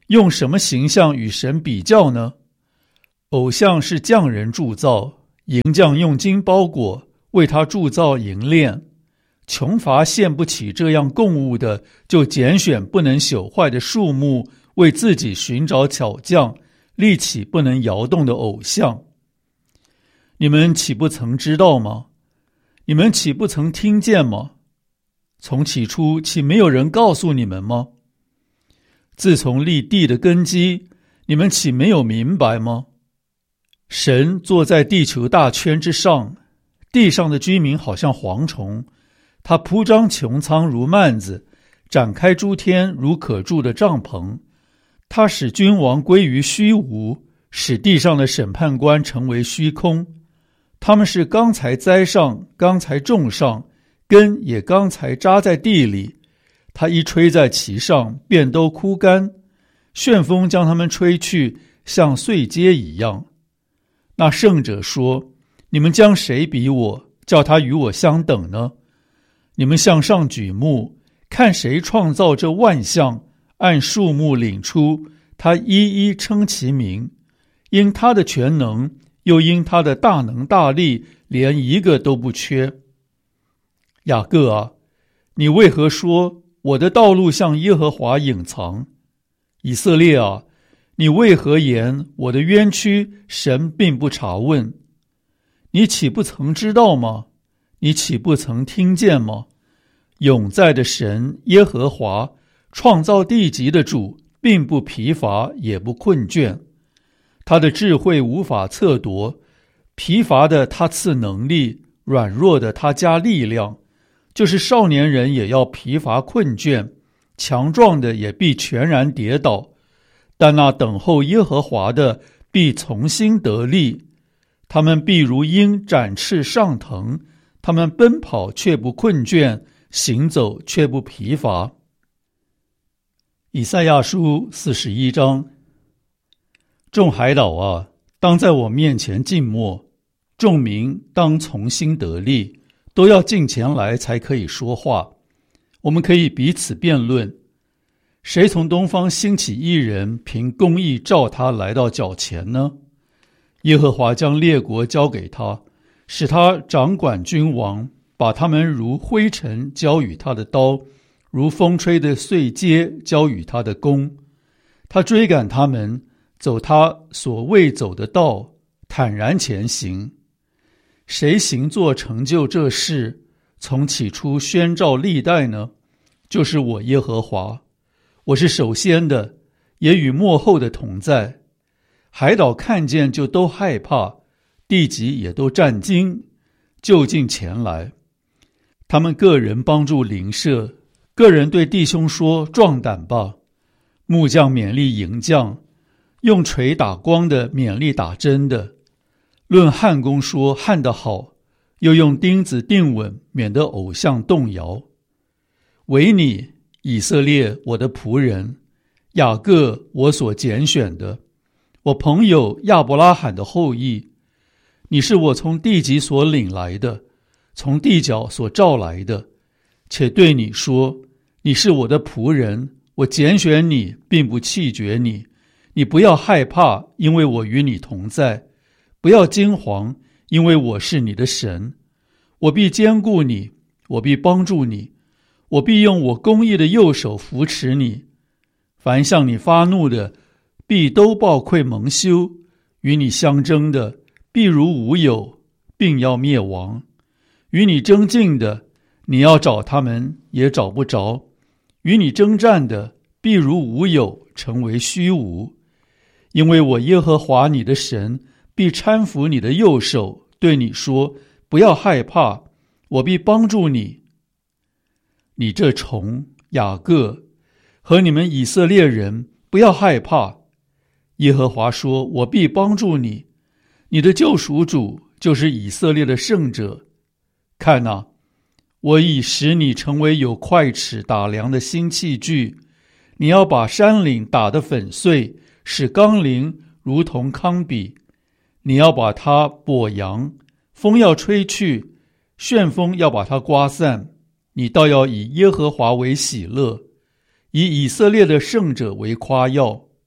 用什么形象与神比较呢？偶像是匠人铸造，银匠用金包裹，为他铸造银链。穷乏献不起这样供物的，就拣选不能朽坏的树木，为自己寻找巧匠，立起不能摇动的偶像。你们岂不曾知道吗？你们岂不曾听见吗？从起初岂没有人告诉你们吗？自从立地的根基，你们岂没有明白吗？神坐在地球大圈之上，地上的居民好像蝗虫，他铺张穹苍如幔子，展开诸天如可住的帐篷。他使君王归于虚无，使地上的审判官成为虚空。他们是刚才栽上，刚才种上，根也刚才扎在地里。他一吹在其上，便都枯干。旋风将他们吹去，像碎秸一样。那圣者说：你们将谁比我，叫他与我相等呢？你们向上举目，看谁创造这万象，按数目领出，他一一称其名。因他的全能，又因他的大能大力，连一个都不缺。雅各啊，你为何说我的道路向耶和华隐藏？以色列啊，你为何言我的冤屈神并不查问？你岂不曾知道吗？你岂不曾听见吗？永在的神耶和华，创造地极的主，并不疲乏也不困倦。他的智慧无法测度，疲乏的他赐能力，软弱的他加力量。就是少年人也要疲乏困倦，强壮的也必全然跌倒。但那等候耶和华的必从心得力，他们必如鹰展翅上腾，他们奔跑却不困倦，行走却不疲乏。以赛亚书41章。众海岛啊，当在我面前静默，众民当从心得力，都要近前来才可以说话。我们可以彼此辩论，谁从东方兴起一人，凭公义召他来到脚前呢？耶和华将列国交给他，使他掌管君王，把他们如灰尘交与他的刀，如风吹的碎秸交与他的弓。他追赶他们，走他所未走的道，坦然前行。谁行作成就这事，从起初宣召历代呢？就是我耶和华。我是首先的，也与末后的同在。海岛看见就都害怕，地极也都战惊，就近前来。他们个人帮助邻舍，个人对弟兄说：壮胆吧！木匠勉励银匠，用锤打光的勉励打针的。论焊工说：焊得好，又用钉子钉稳，免得偶像动摇。唯你以色列，我的仆人，雅各，我所拣选的，我朋友亚伯拉罕的后裔。你是我从地极所领来的，从地角所召来的，且对你说：你是我的仆人，我拣选你，并不弃绝你。你不要害怕，因为我与你同在；不要惊惶，因为我是你的神。我必坚固你，我必帮助你，我必用我公义的右手扶持你。凡向你发怒的，必都抱愧蒙羞；与你相争的，必如无有，并要灭亡。与你争竞的，你要找他们，也找不着；与你征战的，必如无有，成为虚无。因为我耶和华你的神必搀扶你的右手，对你说：不要害怕，我必帮助你。你这虫雅各和你们以色列人，不要害怕。耶和华说：我必帮助你，你的救赎主就是以色列的圣者。看哪，我已使你成为有快尺打量的新器具，你要把山岭打得粉碎，使冈陵如同糠秕。你要把它簸扬，风要吹去，旋风要把它刮散。你倒要以耶和华为喜乐，以以色列的圣者为夸耀。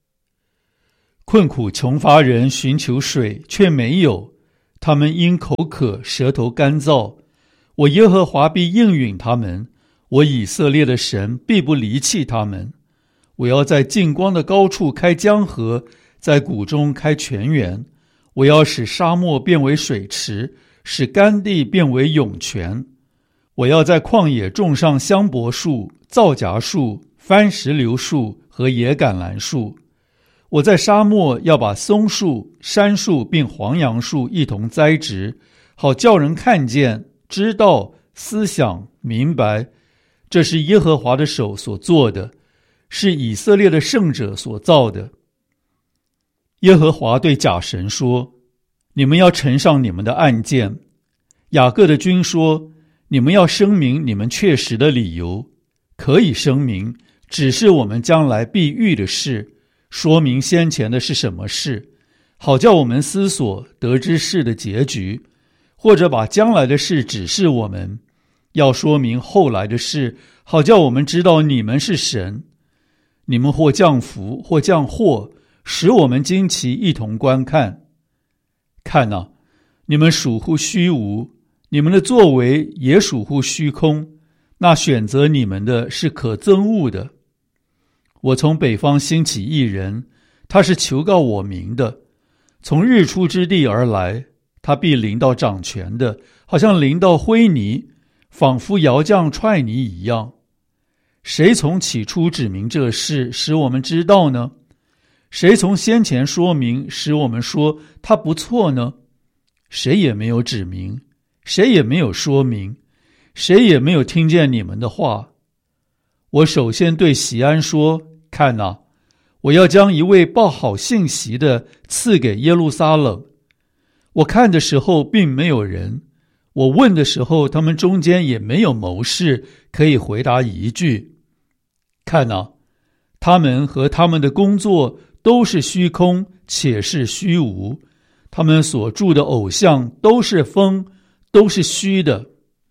困苦穷乏人寻求水，却没有，他们因口渴，舌头干燥。我耶和华必应允他们，我以色列的神必不离弃他们。我要在净光的高处开江河，在谷中开泉源。我要使沙漠变为水池，使干地变为涌泉。我要在旷野种上香柏树、皂荚树、番石榴树和野橄榄树。我在沙漠要把松树、杉树并黄杨树一同栽植，好叫人看见、知道、思想、明白，这是耶和华的手所做的，是以色列的圣者所造的。耶和华对假神说：你们要呈上你们的案件。雅各的君说：你们要声明你们确实的理由，可以声明，只是我们将来必遇的事，说明先前的是什么事，好叫我们思索得知事的结局，或者把将来的事指示我们，要说明后来的事，好叫我们知道你们是神。你们或降福，或降祸，使我们惊奇一同观看。看哪，你们属乎虚无，你们的作为也属乎虚空，那选择你们的是可憎恶的。我从北方兴起一人，他是求告我名的，从日出之地而来，他必临到掌权的，好像临到灰泥，仿佛窑匠踹泥一样。谁从起初指明这事，使我们知道呢？谁从先前说明，使我们说他不错呢？谁也没有指明，谁也没有说明，谁也没有听见你们的话。我首先对锡安说：看哪，我要将一位报好信息的赐给耶路撒冷。我看的时候并没有人，我问的时候他们中间也没有谋士可以回答一句。看哪，他们和他们的工作都是虚空，且是虚无，他们所铸的偶像都是风，都是虚的。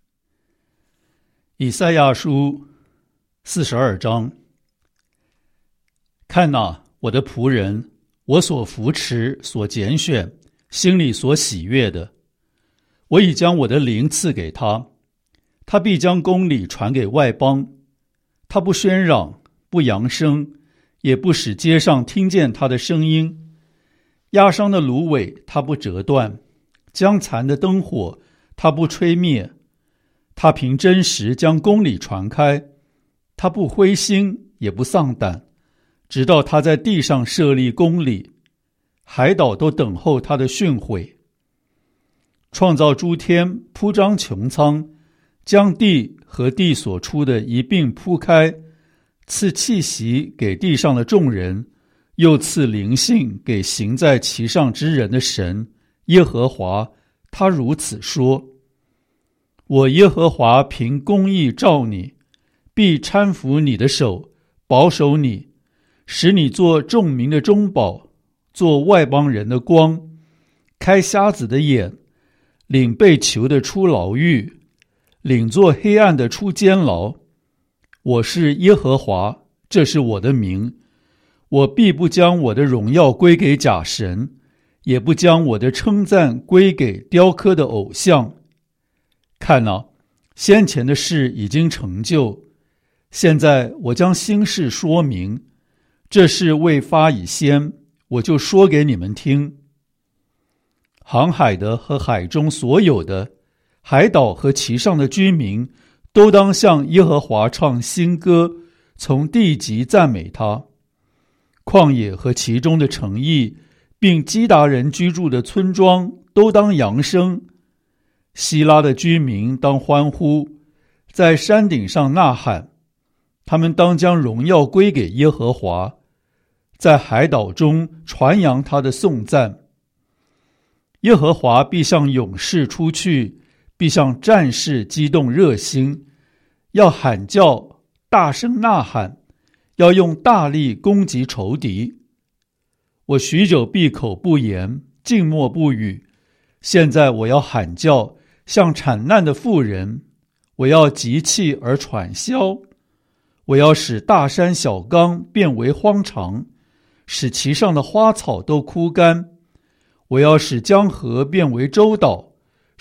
以赛亚书42章。看哪，我的仆人，我所扶持、所拣选，心里所喜悦的，我已将我的灵赐给他，他必将公理传给外邦。他不喧嚷，不扬声，也不使街上听见他的声音。压伤的芦苇他不折断，将残的灯火他不吹灭。他凭真实将公理传开，他不灰心也不丧胆，直到他在地上设立公理，海岛都等候他的训诲。创造诸天，铺张穹苍，将地和地所出的一并铺开，赐气息给地上的众人，又赐灵性给行在其上之人的神耶和华，他如此说：我耶和华凭公义召你，必搀扶你的手，保守你，使你做众民的中保，做外邦人的光，开瞎子的眼，领被囚的出牢狱，领做黑暗的出监牢。我是耶和华，这是我的名。我必不将我的荣耀归给假神，也不将我的称赞归给雕刻的偶像。看哪，先前的事已经成就，现在我将新事说明。这事未发以先，我就说给你们听。航海的和海中所有的，海岛和其上的居民，都当向耶和华唱新歌，从地极赞美他。旷野和其中的城邑，并基达人居住的村庄，都当扬声。希拉的居民当欢呼，在山顶上呐喊。他们当将荣耀归给耶和华，在海岛中传扬他的颂赞。耶和华必向勇士出去，必向战士激动热心，要喊叫，大声呐喊，要用大力攻击仇敌。我许久闭口不言，静默不语，现在我要喊叫，像产难的妇人，我要急气而喘息，我要使大山小冈变为荒场， 使其上的花草都枯干。我要使江河变为洲岛，